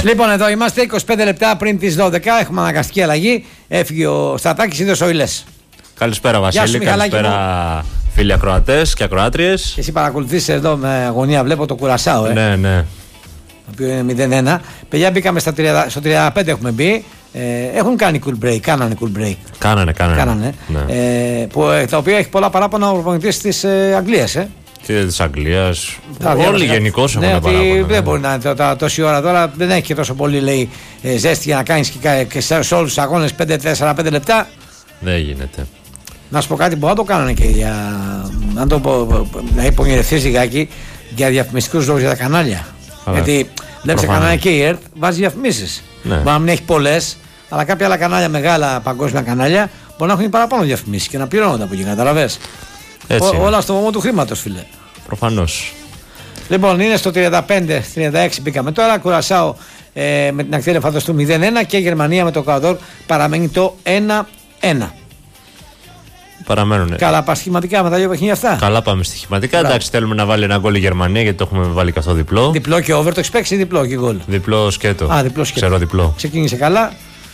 Λοιπόν, εδώ είμαστε 25 λεπτά πριν τις 12. Έχουμε αναγκαστική αλλαγή. Έφυγε ο Στρατάκης, είδος ο Ηλές. Καλησπέρα Βασίλη, καλησπέρα φίλοι ακροατές και ακροάτριες. Και εσύ παρακολουθείς εδώ με αγωνία, βλέπω το Κουρασάο. Ναι. Το οποίο είναι 0-1. Παιδιά, μπήκαμε στο 35 έχουμε μπει. Έχουν κάνει cool break, κάνανε cool break. Κάνανε. Ναι. Τα οποία έχει πολλά παράπονα ο προπονητής της Αγγλίας. Και της Αγγλίας. Όλοι γενικώς έχουν παράπονα. Δεν μπορεί να είναι τόση ώρα τώρα, δεν έχει και τόσο πολύ λέει, ζέστη για να κάνεις και σε όλους τους αγώνες 5-4-5 λεπτά. Δεν γίνεται. Να σου πω κάτι που το κάνανε και για. Αν το πω, να υπονηρευτείς λιγάκι για διαφημιστικούς λόγους για τα κανάλια. Γιατί βλέπεις τα κανάλια και η ΕΡΤ βάζει διαφημίσεις. Ναι. Μπορεί να μην έχει πολλές, αλλά κάποια άλλα κανάλια, μεγάλα παγκόσμια κανάλια, μπορεί να έχουν παραπάνω διαφημίσεις και να πληρώνονται από εκεί. Καταλαβες. Όλα στο βωμό του χρήματος, φίλε. Προφανώς. Λοιπόν, είναι στο 35-36 μπήκαμε τώρα. Κουρασάο με την ακτή του 0-1 και η Γερμανία με το Εκουαδόρ παραμένει το 1-1. Παραμένουν. Καλά, πάμε στοιχηματικά με τα δύο παιχνίδια αυτά. Καλά, πάμε στοιχηματικά. Εντάξει, θέλουμε να βάλει ένα γκολ η Γερμανία γιατί το έχουμε βάλει καθόλου διπλό. Διπλό και over το έχεις παίξει ή διπλό και γκολ. Διπλό σκέτο. Διπλό σκέτο. Ξέρω διπλό. Ξεκίνησε καλά.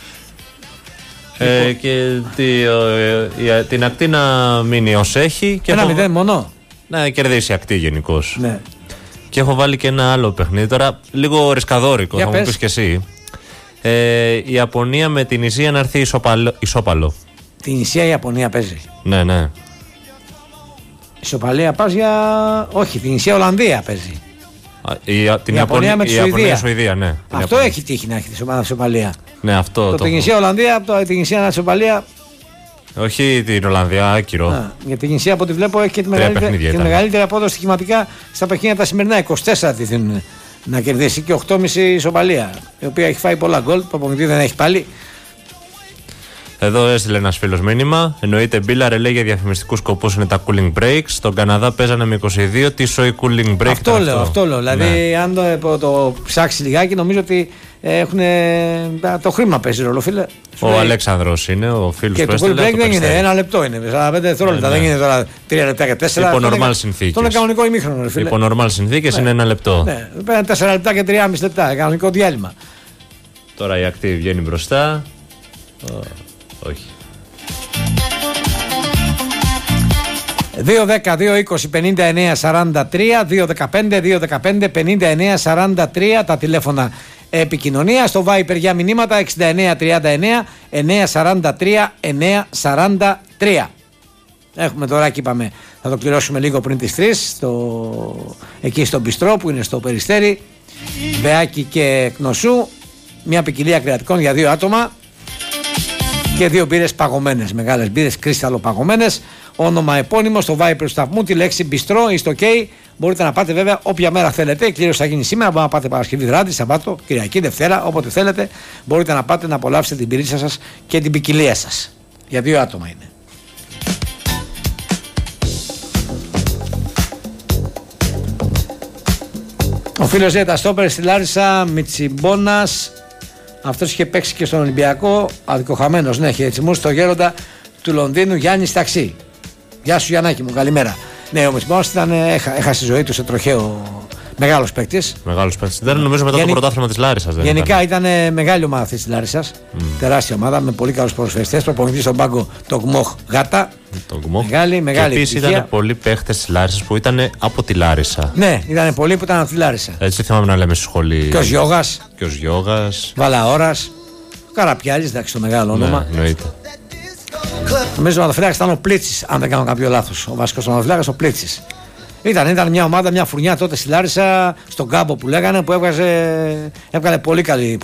Και την ακτή να μείνει ως έχει. Και 1-0 μόνο. Να κερδίσει η ακτή γενικώς. Ναι. Και έχω βάλει και ένα άλλο παιχνίδι. Τώρα λίγο ρισκαδόρικο, θα μου πεις και εσύ. Η Ιαπωνία με την Ισία να έρθει ισόπαλο. Την Ισία η Ιαπωνία παίζει. Ναι. Ισοπαλία πας για. Όχι, την Ισία Ολλανδία παίζει. Την Ιαπωνία με τη Σουηδία, ναι. Αυτό έχει τύχει να έχει τη ισοπαλία. Ναι, αυτό. Την Ισία Ολλανδία, την Ισία Ισοπαλία. Όχι την Ολλανδία, άκυρο. Για την Ισία από ό,τι βλέπω έχει και τη μεγαλύτερη απόδοση στοιχηματικά στα παιχνίδια τα σημερινά. 24 τη δίνουν να κερδίσει και 8,5 ισοπαλία. Η οποία έχει φάει πολλά γκολ. Προπονητή δεν έχει πάλι. Εδώ έστειλε ένας φίλος μήνυμα. Εννοείται Μπίλαρε λέει για διαφημιστικούς σκοπούς είναι τα cooling breaks. Στον Καναδά παίζανε με 22. Τι σοϊ cooling break. Αυτό λέω. Δηλαδή, αν το ψάξει λιγάκι, νομίζω ότι έχουν. Το χρήμα παίζει ρόλο, φίλε. Ο Αλέξανδρος είναι ο φίλος που έστειλε. Και το cooling break δεν είναι. Ένα λεπτό είναι. 45 δευτερόλεπτα. Δεν είναι τώρα 3 λεπτά και 4. Υπό normal συνθήκες. Το είναι κανονικό ημίχρονο, φίλε. Υπό normal συνθήκες είναι ένα λεπτό. Ναι, παίρνει 4 λεπτά και 3,5 λεπτά. Κανονικό διάλειμμα. Τώρα η ακτή βγαίνει μπροστά. Όχι. 2-10-2-20-59-43 2-15-2-15-59-43 τα τηλέφωνα επικοινωνία. Στο Viper για μηνύματα 69-39-943-943. Έχουμε τώρα και είπαμε θα το κληρώσουμε λίγο πριν τις 3 εκεί στο Μπιστρό που είναι στο Περιστέρι. Βεάκι και Κνωσού. Μια ποικιλία κρεατικών για 2 άτομα. Και 2 μπύρες παγωμένες, μεγάλες μπύρες κρίσταλο παγωμένες. Όνομα επώνυμο στο Viper του σταθμού, τη λέξη μπιστρό ή στο K. Μπορείτε να πάτε βέβαια όποια μέρα θέλετε. Η κλήρωση θα γίνει σήμερα. Μπορείτε να πάτε Παρασκευή, Βράδυ, Σαββάτο, Κυριακή, Δευτέρα, όποτε θέλετε. Μπορείτε να πάτε να απολαύσετε την πυρίτσα σας και την ποικιλία σας. Για 2 άτομα είναι. Ο φίλος Ζέτα Στόπερ στη Λάρισα, Μιτσιμπόνας. Αυτός είχε παίξει και στον Ολυμπιακό, αδικοχαμένος, ναι, έχει έτσι μου, στο Γέροντα του Λονδίνου, Γιάννης Ταξί. Γεια σου Γιαννάκη μου, καλημέρα. Ναι, ο Μιτσιμπόνας έχασε τη ζωή του σε τροχαίο, μεγάλος παίκτης. Μεγάλος παίκτης. Δεν νομίζω μετά το πρωτάθλημα της Λάρισσας. Γενικά ήταν μεγάλη ομάδα αυτή της Λάρισσας. Τεράστια ομάδα με πολύ καλούς ποδοσφαιριστές. Προπονητής στον πάγκο το Γκμοχ Γάτα. Μεγάλη και επίσης ήταν πολλοί παίχτες της Λάρισσας που ήταν από τη Λάρισα. Ναι, ήταν πολλοί που ήταν από τη Λάρισα. Έτσι θυμάμαι να λέμε στη σχολή. Και ο Γιώγας. Βαλαώρας. Καραπιάλης, εντάξει, το μεγάλο όνομα. Ναι, εννοείται. Νομίζω ο ματοφυλάκας ήταν ο Πλίτσης, αν δεν κάνω κάποιο λάθος. Ο βασικός ματοφυλάκας ο Πλίτσης. Ήταν μια ομάδα, μια φουρνιά τότε στη Λάρισα, στον κάμπο που λέγανε, που έβγαλε πολύ καλή